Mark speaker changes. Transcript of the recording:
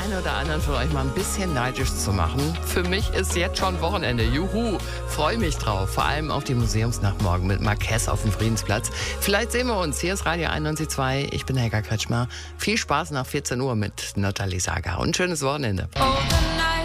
Speaker 1: einen oder anderen von euch mal ein bisschen neidisch zu machen. Für mich ist jetzt schon Wochenende. Juhu, freue mich drauf. Vor allem auf die Museumsnacht morgen mit Marquez auf dem Friedensplatz. Vielleicht sehen wir uns. Hier ist Radio 91.2. Ich bin Helga Kretschmer. Viel Spaß nach 14 Uhr mit Natalie Sager und ein schönes Wochenende.